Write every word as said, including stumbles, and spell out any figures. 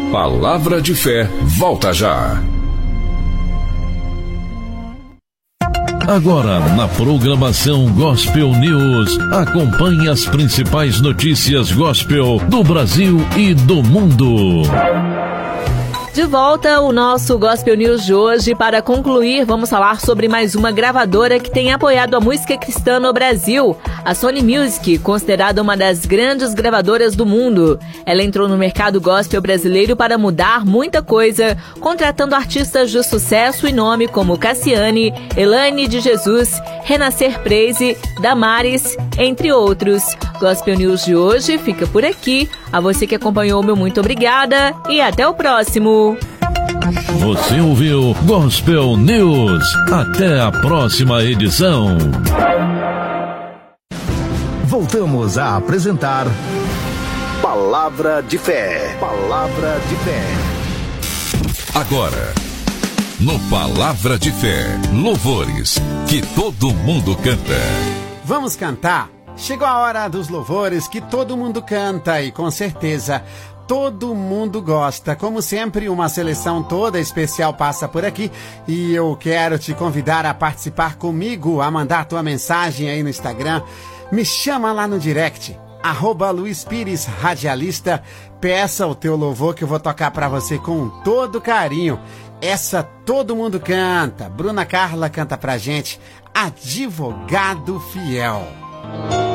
Palavra de Fé volta já. Agora, na programação Gospel News, acompanhe as principais notícias gospel do Brasil e do mundo. De volta o nosso Gospel News de hoje. Para concluir, vamos falar sobre mais uma gravadora que tem apoiado a música cristã no Brasil, a Sony Music, considerada uma das grandes gravadoras do mundo. Ela entrou no mercado gospel brasileiro para mudar muita coisa, contratando artistas de sucesso e nome como Cassiane, Elaine de Jesus, Renascer Praise, Damares, entre outros. Gospel News de hoje fica por aqui. A você que acompanhou, meu muito obrigada e até o próximo. Você ouviu Gospel News. Até a próxima edição. Voltamos a apresentar Palavra de Fé. Palavra de Fé. Agora, no Palavra de Fé, louvores que todo mundo canta. Vamos cantar? Chegou a hora dos louvores que todo mundo canta e com certeza todo mundo gosta. Como sempre, uma seleção toda especial passa por aqui e eu quero te convidar a participar comigo, a mandar tua mensagem aí no Instagram. Me chama lá no direct, arroba Luiz Pires Radialista. Peça o teu louvor que eu vou tocar pra você com todo carinho. Essa todo mundo canta. Bruna Carla canta pra gente, Advogado Fiel.